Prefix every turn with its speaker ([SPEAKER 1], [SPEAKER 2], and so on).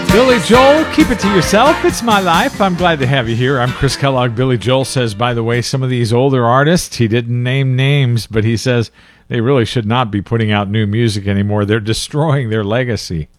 [SPEAKER 1] Billy Joel, keep it to yourself. It's my life. I'm glad to have you here. I'm Chris Kellogg. Billy Joel says, by the way, some of these older artists, he didn't name names, but he says they really should not be putting out new music anymore. They're destroying their legacy.